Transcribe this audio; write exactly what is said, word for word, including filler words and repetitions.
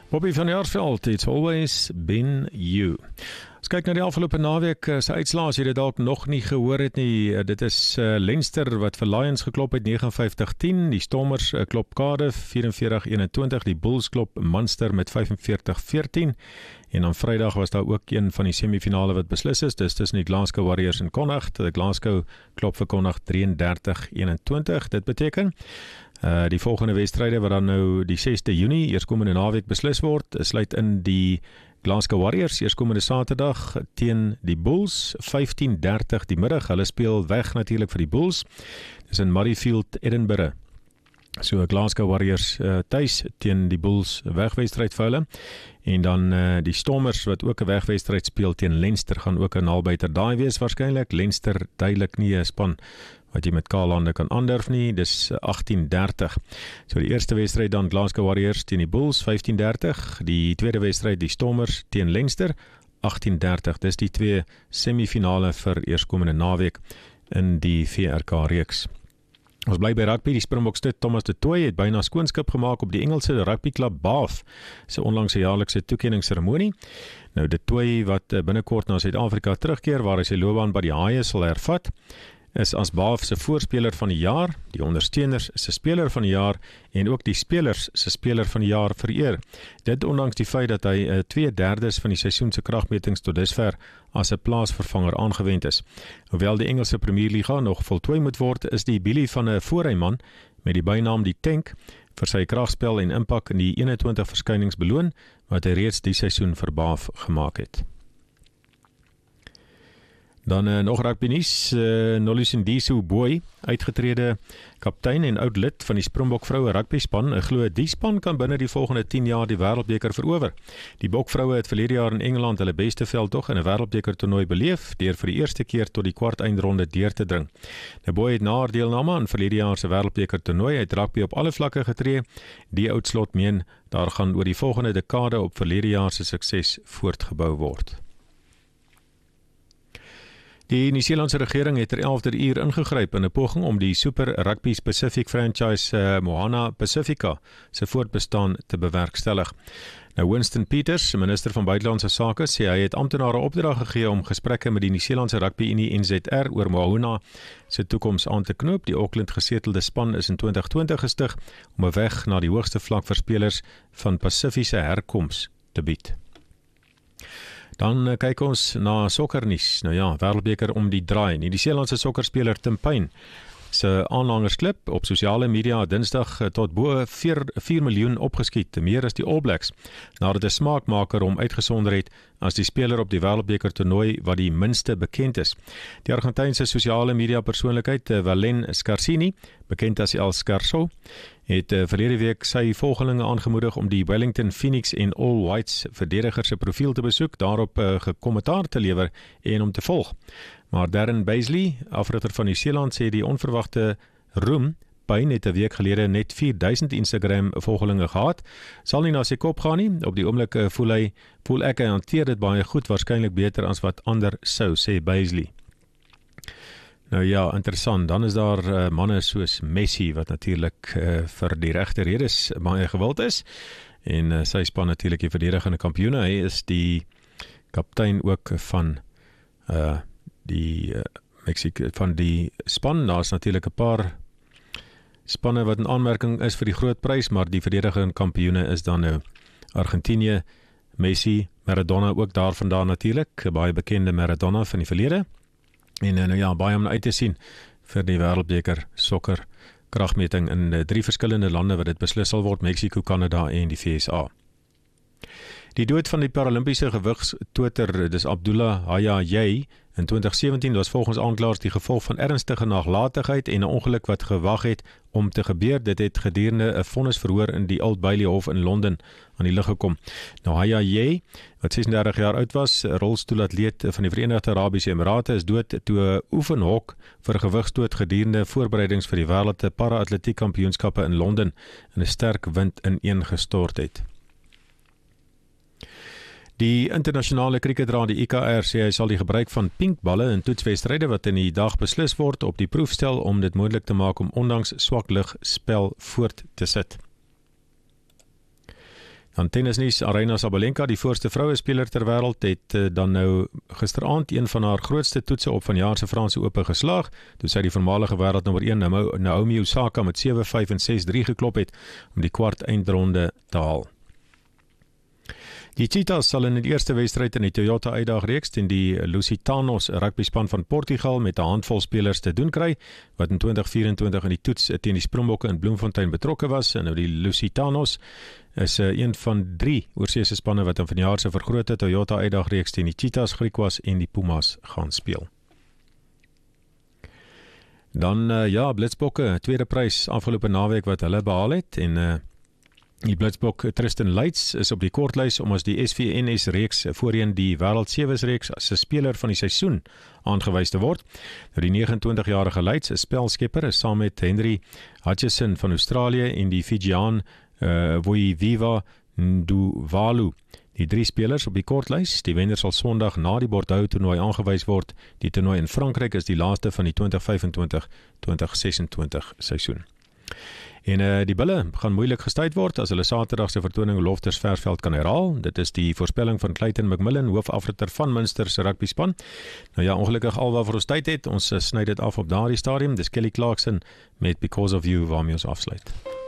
Bobby van Jaarsveld, it's always been you. As kyk na die afgelope naweek se uitslae, as jy dit dalk nog nie gehoor het nie, dit is uh, Leinster wat vir Lions geklop het vyf nul tien, die Stormers uh, klop Cardiff vyf vier een een, die Bulls klop Munster met vyf vier veertien, en aan Vrydag was daar ook een van die semifinale wat beslis is, dis tussen die Glasgow Warriors en Connacht, die Glasgow klop vir Connacht drieëndertig eenentwintig, dit beteken Uh, die volgende wedstryde wat dan nou die sesde Junie, eerskomende naweek beslis word, sluit in die Glasgow Warriors, eerskomende Saterdag teen die Bulls, vyftien dertig die middag, hulle speel weg natuurlik vir die Bulls, dis in Murrayfield, Edinburgh. So Glasgow Warriors uh, tuis teen die Bulls wegwedstryd vir hulle, en dan uh, die Stormers wat ook 'n wegwedstryd speel teen Leinster, gaan ook 'n nabyter daai wees waarskynlik. Leinster duidelik nie 'n span wat jy met kaalhande kan aandurf nie, dis agtien dertig. So die eerste wedstryd dan Glasgow Warriors teen die Bulls, vyftien dertig, die tweede wedstryd die Stormers teen Leinster, agtien dertig, dis die twee semifinale vir eerskomende naweek in die V R K-reeks. Ons bly by rugby, die Springboks dit Thomas de Toey het byna skoonskip gemaak op die Engelse rugbyklub Bath, sy onlangse jaarlikse toekenningsseremonie. Nou de Toey wat binnekort na Suid-Afrika terugkeer, waar hy sy loopbaan by die Haie sal hervat, is as Bath se voorspeler van die jaar, die ondersteuners se speler van die jaar en ook die spelers se speler van die jaar vereer. Dit ondanks die feit dat hy uh, twee derdes van die seisoen se kragmetings tot dusver as 'n plaasvervanger aangewend is. Hoewel die Engelse Premierliga nog voltooi moet word, is die Billy van 'n voorryman met die bynaam die Tank vir sy kragspel en impak in die eenentwintig verskynings beloon wat hy reeds die seisoen vir Bath gemaak het. Dan uh, nog rugby nuus, uh, Nolusindiso Boy, uitgetrede kaptein en oud lid van die Springbok vroue rugby span, ek glo die span kan binne die volgende tien jaar die wêreldbeker verower. Die Bokvroue het verlede jaar in Engeland hulle beste veldtog in 'n wêreldbeker toernooi beleef, deur vir die eerste keer tot die kwart eindronde deur te dring. Die Boy het na haar deelname aan verlede jaar se wêreldbeker toernooi uit rugby op alle vlakke getree. Die oud slot meen daar gaan oor die volgende dekade op verlede jaar se sukses voortgebou word. Die Nieu-Seelandse regering het ter elfde uur ingegryp in 'n poging om die Super Rugby Pacific franchise uh, Moana Pacifica se voortbestaan te bewerkstellig. Nou Winston Peters, minister van buitelandse sake, sê hy het amptenare opdrag gegee om gesprekke met die Nieu-Seelandse Rugby Unie N Z R oor Moana se toekoms aan te knoop. Die Auckland gesetelde span is in twintig twintig gestig om 'n weg na die hoogste vlak vir spelers van Pasifiese herkoms te bied. Dan uh, kyk ons na sokkernuus. Nou ja, wêreldbeker om die draai. Die Nieu-Seelandse sokkerspeler Tim Payne se aanhangersklip op sosiale media Dinsdag tot bo vier miljoen opgeskiet, meer as die All Blacks, nadat 'n smaakmaker hom uitgesonder het as die speler op die wêreldbeker toernooi wat die minste bekend is. Die Argentynse sosiale media persoonlikheid Valen Scarsini, bekend as El Scarso, het uh, verlede week sy volgelinge aangemoedig om die Wellington Phoenix en All Whites verdediger se profiel te besoek, daarop uh, gekommentaar te lewer en om te volg. Maar Darren Beisley, afrigter van Nieu-Seeland, sê die onverwagte roem, Payne het 'n week gelede net vier duisend Instagram volgelinge gehad, sal nie na sy kop gaan nie. Op die oomblik uh, voel hy, voel ek hy hanteer dit baie goed, waarskynlik beter as wat ander sou, sê Beisley. Nou ja, interessant, dan is daar uh, manne soos Messi, wat natuurlik uh, vir die regte redes baie gewild is, en uh, sy span natuurlik die verdedigende kampioene. Hy is die kaptein ook van uh, die uh, Mexico, van die span. Daar is natuurlik 'n paar spanne wat in aanmerking is vir die groot prys, maar die verdedigende kampioene is dan nou Argentinië, Messi, Maradona ook daarvandaan natuurlik, baie bekende Maradona van die verlede. En nou ja, baie om uit te sien vir die wêreldbeker sokker kragmeting in uh, drie verskillende lande wat dit beslis sal word, Mexico, Kanada en die V S A. Die dood van die Paralimpiese gewigstoter, dis Abdullah Hayajay, in twintig sewentien was volgens aanklaers die gevolg van ernstige naglatigheid en 'n ongeluk wat gewag het om te gebeur. Dit het gedurende 'n vonnisverhoor in die Old Bailey Hof in Londen aan die lig gekom. Nou Hayajay, wat sesendertig jaar oud was, rolstoelatleet van die Verenigde Arabiese Emirate, is dood toe 'n oefenhok vir gewigstoot gedurende voorbereidings vir die wêreld para-atletiek kampioenskappe in Londen in 'n sterk wind ineengestort het. Die internasionale kriketraad, die I K R, sê hy sal die gebruik van pinkballe in toetswedstryde wat in die dag beslis word op die proef stel om dit moontlik te maak om ondanks swak lugspel voort te sit. Dan tennisnuus, Aryna Sabalenka, die voorste vrouespeler ter wêreld, het uh, dan nou gisteraand een van haar grootste toetse op vanjaar se Franse Ope geslaag, toe sy die voormalige wêreldnommer een Naomi Osaka met sewe vyf en ses drie geklop het om die kwart eindronde te haal. Die Cheetahs sal in die eerste wedstryd in die Toyota uitdagreeks teen die Lusitanos rugbyspan van Portugal met 'n handvol spelers te doen kry, wat in twintig vyf-en-twintig in die toets teen die Springbokke in Bloemfontein betrokke was. En nou die Lusitanos is uh, een van drie oorseese spanne wat in vanjaar se vergrote Toyota uitdagreeks teen die Cheetahs, Griquas en die Pumas gaan speel. Dan uh, ja, Blitsbokke, tweede prys afgelope naweek wat hulle behaal het en uh, die Blitsbok Tristan Leitz is op die kortlys om as die S V N S reeks voorheen die Wêreld Sewes reeks as 'n speler van die seisoen aangewys te word. Nou die negenentwintig jarige Leitz, 'n spelskepper, is saam met Henry Hutchison van Australië en die Fijian uh, Voiviva Nduwalu. Die drie spelers op die kortlys, die wenner sal Sondag na die Bordeaux toernooi aangewys word. Die toernooi in Frankryk is die laaste van die twintig vyf-en-twintig twintig ses-en-twintig seisoen. En uh, die Bulle gaan moeilik gestuit word as hulle Saterdag se vertoning Loftus Versfeld kan herhaal. Dit is die voorspelling van Clayton McMillan, hoofafritter van Munster se rugbyspan. Nou ja, ongelukkig al waarvoor ons tyd het, ons uh, sny dit af op daardie stadium. Dis Kelly Clarkson met Because of You waarmee ons afsluit.